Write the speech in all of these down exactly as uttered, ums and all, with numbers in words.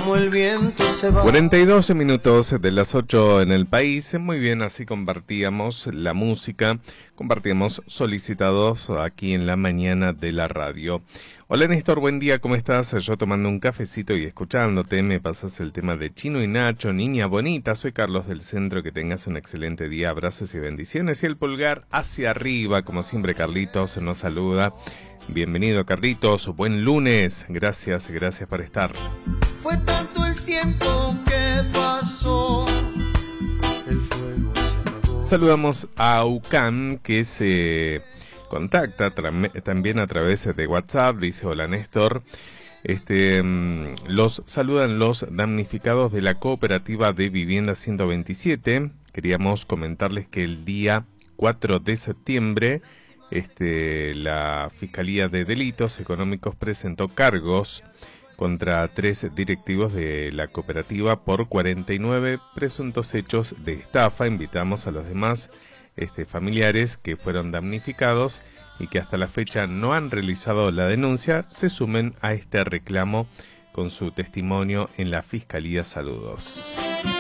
como el viento se va. cuarenta y dos minutos de las ocho en el país. Muy bien, así compartíamos la música, compartíamos solicitados aquí en la mañana de la radio. Hola Néstor, buen día, ¿cómo estás? Yo tomando un cafecito y escuchándote, me pasas el tema de Chino y Nacho, niña bonita. Soy Carlos del Centro, que tengas un excelente día, abrazos y bendiciones. Y el pulgar hacia arriba, como siempre Carlitos nos saluda. Bienvenido Carlitos, buen lunes, gracias, gracias por estar. Fue tanto el tiempo que pasó, el fuego se apagó. Saludamos a UCAM, que se contacta también a través de WhatsApp. Dice: hola Néstor, este, los saludan los damnificados de la cooperativa de vivienda ciento veintisiete. Queríamos comentarles que el día cuatro de septiembre este, la Fiscalía de Delitos Económicos presentó cargos contra tres directivos de la cooperativa por cuarenta y nueve presuntos hechos de estafa. Invitamos a los demás este, familiares que fueron damnificados y que hasta la fecha no han realizado la denuncia, se sumen a este reclamo con su testimonio en la Fiscalía. Saludos.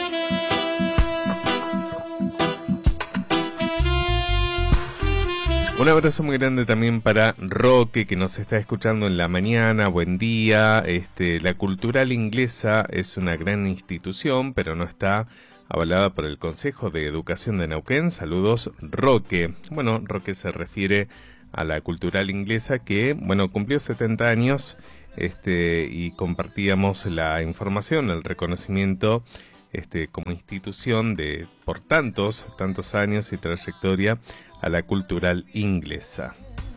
Un abrazo muy grande también para Roque, que nos está escuchando en la mañana. Buen día. Este, la Cultural Inglesa es una gran institución, pero no está avalada por el Consejo de Educación de Neuquén. Saludos, Roque. Bueno, Roque se refiere a la Cultural Inglesa, que, bueno, cumplió setenta años este, y compartíamos la información, el reconocimiento este, como institución de por tantos, tantos años y trayectoria a la Cultural Inglesa.